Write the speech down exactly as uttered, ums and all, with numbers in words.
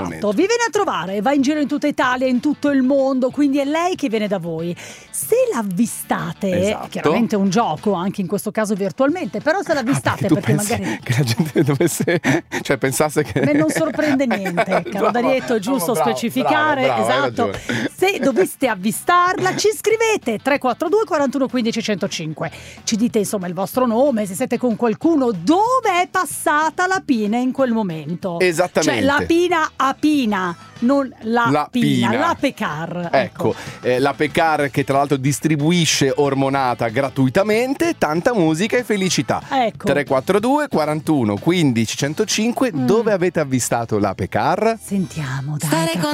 esatto, momento. vi viene a trovare, va in giro in tutta Italia, in tutto il mondo, quindi è lei che viene da voi. Se l'avvistate, Esatto. chiaramente è un gioco anche in questo caso virtualmente, però se l'avvistate Ah, tu perché pensi magari che la gente dovesse, cioè pensasse che me non sorprende niente, caro Brava, Darietto, è giusto bravo, specificare, bravo, bravo, hai esatto. ragione. Se doveste avvistarla, ci scrivete tre quattro due quarantuno quindici centocinque. Ci dite insomma il vostro nome, se siete con qualcuno, dove è passata la Pina in quel momento. Esattamente. Cioè la Pina a Pina, non la, La Pina, Pina. la Pecar. Ecco, eh, la Pecar che tra l'altro distribuisce ormonata gratuitamente tanta musica e felicità. Ecco. tre quattro due quarantuno quindici centocinque. Mm. Dove avete avvistato la Pecar? Sentiamo, dai. Stare tra con